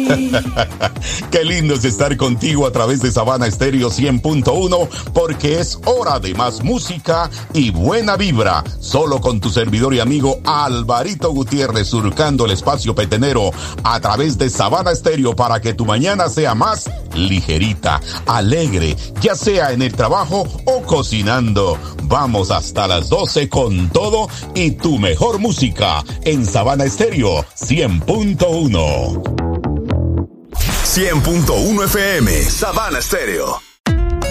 Qué lindo es estar contigo a través de Sabana Estéreo 100.1, porque es hora de más música y buena vibra. Solo con tu servidor y amigo Alvarito Gutiérrez, surcando el espacio petenero a través de Sabana Estéreo, para que tu mañana sea más ligerita, alegre, ya sea en el trabajo o cocinando. Vamos hasta las 12 con todo y tu mejor música en Sabana Estéreo 100.1. 100.1 FM, Sabana Estéreo.